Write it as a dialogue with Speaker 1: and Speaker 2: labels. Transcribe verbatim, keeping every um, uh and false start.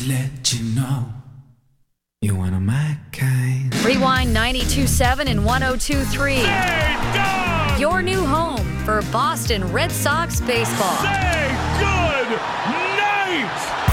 Speaker 1: to let you know you're one of my kind.
Speaker 2: Rewind ninety-two point seven and one oh two point three.
Speaker 3: Say dog!
Speaker 2: Your new home for Boston Red Sox baseball.
Speaker 3: Say good night!